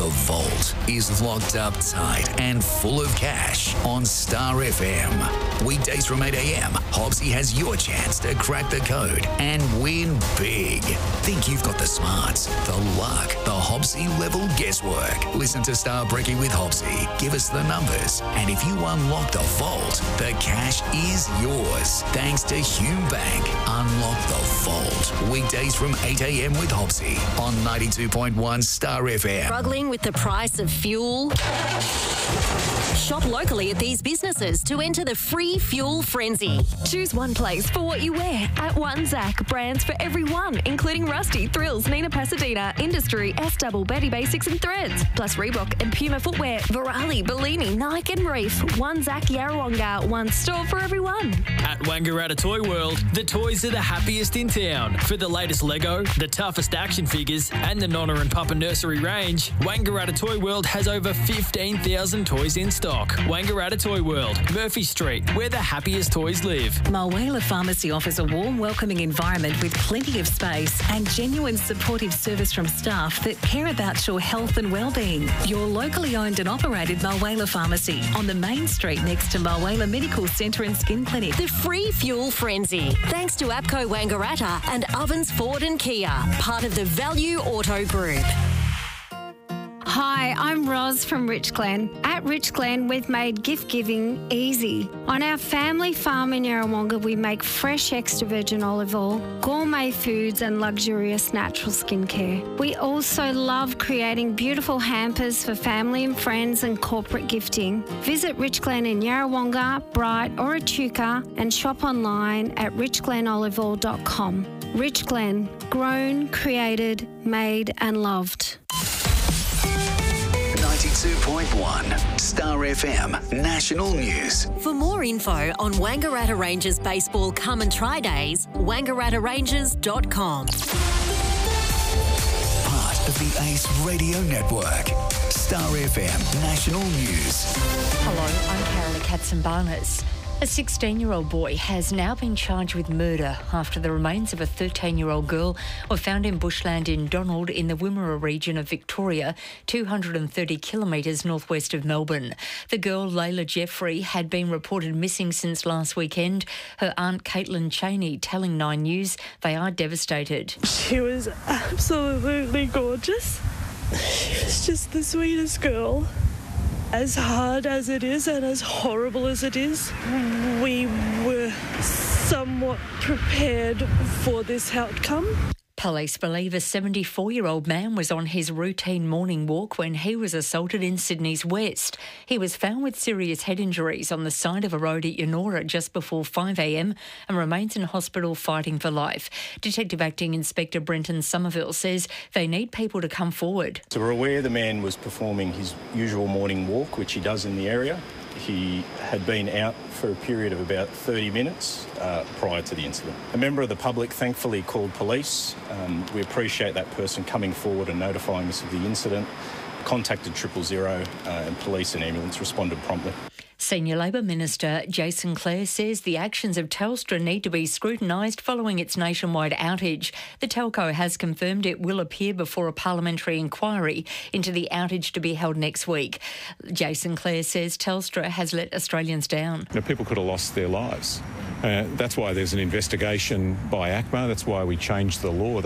The Vault is locked up tight and full of cash on Star FM. Weekdays from 8 a.m, Hobbsy has your chance to crack the code and win big. Think you've got the smarts, the luck, the Hobbsy level guesswork. Listen to Star Brekkie with Hobbsy. Give us the numbers. And if you unlock the Vault, the cash is yours. Thanks to Hume Bank. Unlock the Vault. Weekdays from 8 a.m. with Hobbsy on 92.1 Star FM. Struggling with the price of fuel? Shop locally at these businesses to enter the free fuel frenzy. Choose one place for what you wear at One Zach. Brands for everyone, including Rusty, Thrills, Nina Pasadena, Industry, S-Double, Betty Basics and Threads, plus Reebok and Puma footwear, Virali, Bellini, Nike and Reef. One Zach Yarrawonga, one store for everyone. At Wangaratta Toy World, the toys are the happiest in town. For the latest Lego, the toughest action figures and the Nonna and Papa nursery range, Wangaratta Toy World has over 15,000 toys in stock. Wangaratta Toy World, Murphy Street, where the happiest toys live. Mulwala Pharmacy offers a warm, welcoming environment with plenty of space and genuine supportive service from staff that care about your health and well-being. Your locally owned and operated Mulwala Pharmacy on the main street next to Mulwala Medical Centre and Skin Clinic. The free fuel frenzy, thanks to APCO Wangaratta and Ovens Ford and Kia, part of the Value Auto Group. Hi, I'm Roz from Rich Glen. At Rich Glen, we've made gift giving easy. On our family farm in Yarrawonga, we make fresh extra virgin olive oil, gourmet foods and luxurious natural skincare. We also love creating beautiful hampers for family and friends and corporate gifting. Visit Rich Glen in Yarrawonga, Bright or Echuca and shop online at richglenoliveoil.com. Rich Glen, grown, created, made and loved. 92.1 Star FM National News. For more info on Wangaratta Rangers Baseball Come and Try Days, wangarattaRangers.com. Part of the Ace Radio Network. Star FM National News. Hello, I'm Carolyn Katzenbarnes. A 16-year-old boy has now been charged with murder after the remains of a 13-year-old girl were found in bushland in Donald in the Wimmera region of Victoria, 230 kilometres northwest of Melbourne. The girl, Layla Jeffrey, had been reported missing since last weekend. Her aunt, Caitlin Cheney, telling 9 News they are devastated. She was absolutely gorgeous. She was just the sweetest girl. As hard as it is and as horrible as it is, we were somewhat prepared for this outcome. Police believe a 74-year-old man was on his routine morning walk when he was assaulted in Sydney's west. He was found with serious head injuries on the side of a road at Yennora just before 5 a.m. and remains in hospital fighting for life. Detective Acting Inspector Brenton Somerville says they need people to come forward. So we're aware the man was performing his usual morning walk, which he does in the area. He had been out for a period of about 30 minutes prior to the incident. A member of the public thankfully called police. We appreciate that person coming forward and notifying us of the incident. Contacted 000 and police and ambulance responded promptly. Senior Labor Minister Jason Clare says the actions of Telstra need to be scrutinised following its nationwide outage. The telco has confirmed it will appear before a parliamentary inquiry into the outage to be held next week. Jason Clare says Telstra has let Australians down. People could have lost their lives. That's why there's an investigation by ACMA. That's why we changed the law.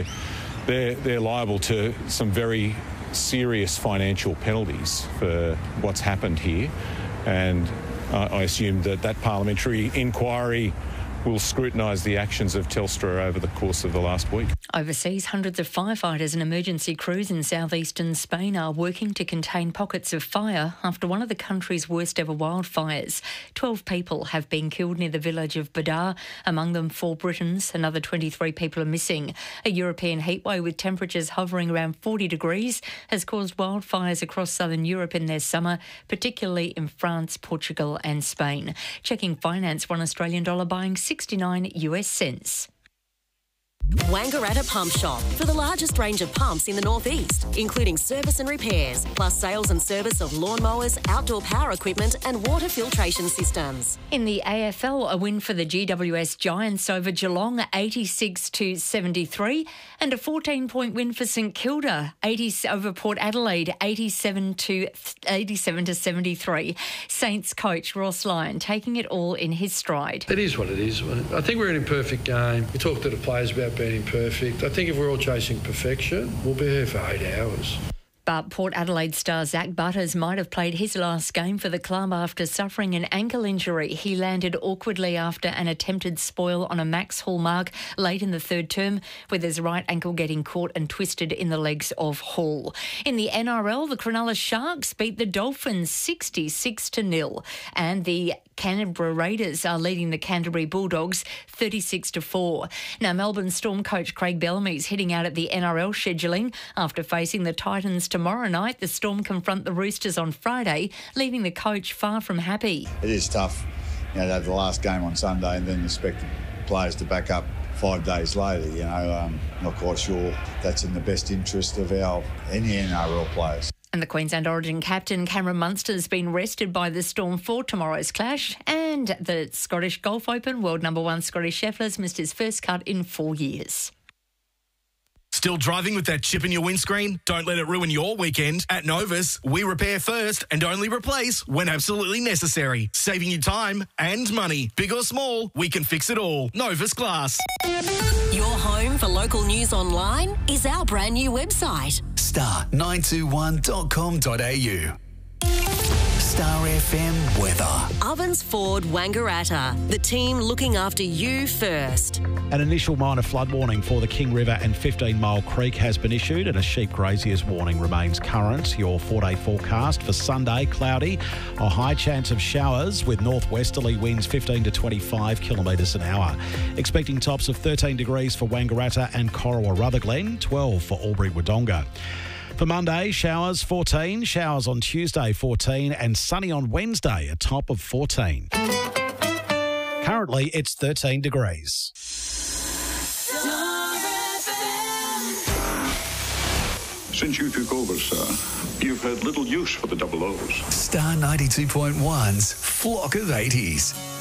They're liable to some very serious financial penalties for what's happened here. And I assume that parliamentary inquiry will scrutinise the actions of Telstra over the course of the last week. Overseas, hundreds of firefighters and emergency crews in southeastern Spain are working to contain pockets of fire after one of the country's worst ever wildfires. 12 people have been killed near the village of Badar, among them 4 Britons. Another 23 people are missing. A European heatwave with temperatures hovering around 40 degrees has caused wildfires across southern Europe in their summer, particularly in France, Portugal and Spain. Checking finance, $1 Australian buying 69 US cents. Wangaratta Pump Shop for the largest range of pumps in the northeast, including service and repairs, plus sales and service of lawnmowers, outdoor power equipment and water filtration systems. In the AFL, a win for the GWS Giants over Geelong, 86-73, and a 14-point win for St Kilda, 80 over Port Adelaide, 87-73. Saints coach Ross Lyon taking it all in his stride. It is what it is. I think we're in an imperfect game. We talk to the players about being imperfect. I think if we're all chasing perfection, we'll be here for 8 hours. But Port Adelaide star Zach Butters might have played his last game for the club after suffering an ankle injury. He landed awkwardly after an attempted spoil on a Max Hall mark late in the third term, with his right ankle getting caught and twisted in the legs of Hall. In the NRL, the Cronulla Sharks beat the Dolphins 66-0, and the Canberra Raiders are leading the Canterbury Bulldogs 36-4. Now, Melbourne Storm coach Craig Bellamy's heading out at the NRL scheduling after facing the Titans tomorrow night. The Storm confront the Roosters on Friday, leaving the coach far from happy. It is tough, to have the last game on Sunday and then expect the players to back up 5 days later. Not quite sure that's in the best interest of any NRL players. And the Queensland Origin captain Cameron Munster has been rested by the Storm for tomorrow's clash. And the Scottish Golf Open, world number one Scotty Scheffler's missed his first cut in 4 years. Still driving with that chip in your windscreen? Don't let it ruin your weekend. At Novus, we repair first and only replace when absolutely necessary, saving you time and money. Big or small, we can fix it all. Novus Glass. Your home for local news online is our brand new website. star921.com.au. Star FM weather. Ovens Ford Wangaratta, the team looking after you first. An initial minor flood warning for the King River and 15 Mile Creek has been issued, and a sheep grazier's warning remains current. Your 4-day forecast for Sunday, cloudy, a high chance of showers with northwesterly winds 15 to 25 kilometres an hour. Expecting tops of 13 degrees for Wangaratta and Corowa Rutherglen, 12 for Albury Wodonga. For Monday, showers 14, showers on Tuesday 14 and sunny on Wednesday, a top of 14. Currently, it's 13 degrees. Since you took over, sir, you've had little use for the double O's. Star 92.1's Flock of 80s.